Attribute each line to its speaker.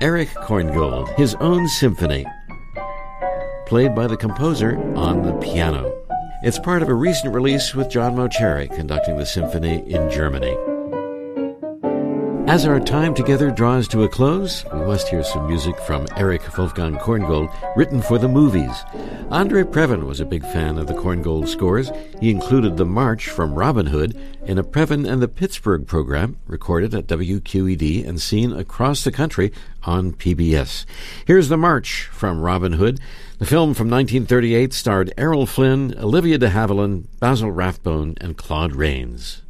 Speaker 1: Erich Korngold, his own symphony, played by the composer on the piano. It's part of a recent release with John Mauceri conducting the symphony in Germany. As our time together draws to a close, we must hear some music from Erich Wolfgang Korngold, written for the movies. Andre Previn was a big fan of the Korngold scores. He included the march from Robin Hood in a Previn and the Pittsburgh program recorded at WQED and seen across the country on PBS. Here's the march from Robin Hood. The film from 1938 starred Errol Flynn, Olivia de Havilland, Basil Rathbone, and Claude Rains.